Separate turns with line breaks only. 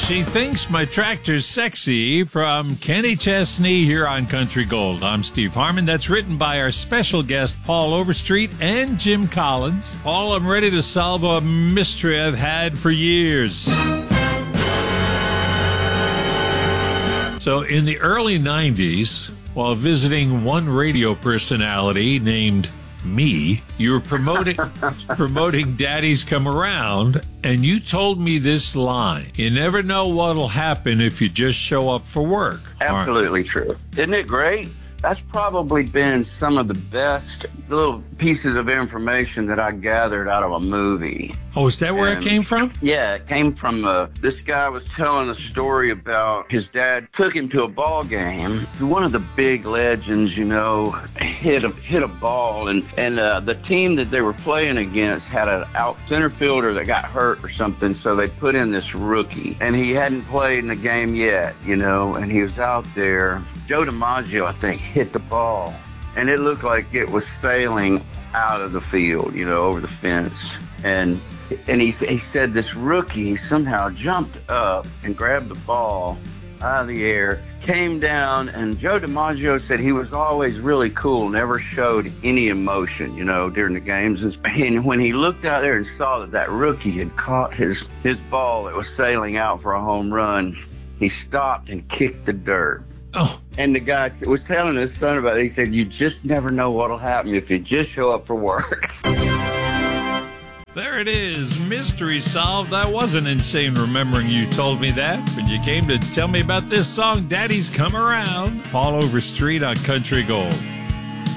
She Thinks My Tractor's Sexy from Kenny Chesney here on Country Gold. I'm Steve Harmon. That's written by our special guest, Paul Overstreet and Jim Collins. Paul, I'm ready to solve a mystery I've had for years. So in the early 90s, while visiting one radio personality named me, you were promoting Daddy's Come Around, and you told me this line: you never know what'll happen if you just show up for work.
Absolutely true. Isn't it great? That's probably been some of the best little pieces of information that I gathered out of a movie.
Oh, is that where it came from?
Yeah, it came from this guy was telling a story about his dad took him to a ball game. One of the big legends, you know, hit a ball, and the team that they were playing against had an out center fielder that got hurt or something, so they put in this rookie, and he hadn't played in the game yet, you know, and he was out there. Joe DiMaggio, I think, hit the ball, and it looked like it was sailing out of the field, you know, over the fence. And he said this rookie somehow jumped up and grabbed the ball out of the air, came down, and Joe DiMaggio said he was always really cool, never showed any emotion, you know, during the games. And when he looked out there and saw that rookie had caught his ball that was sailing out for a home run, he stopped and kicked the dirt.
Oh.
And the guy was telling his son about it. He said, you just never know what'll happen if you just show up for work.
There it is. Mystery solved. I wasn't insane remembering you told me that when you came to tell me about this song, Daddy's Come Around. Paul Overstreet on Country Gold.